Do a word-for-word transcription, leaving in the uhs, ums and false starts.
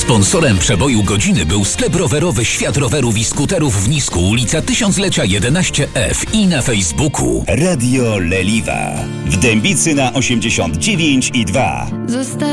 Sponsorem przeboju godziny był sklep rowerowy Świat Rowerów i Skuterów w Nisku, ulica Tysiąclecia jedenaście F i na Facebooku. Radio Leliwa w Dębicy na osiemdziesiąt dziewięć i dwa.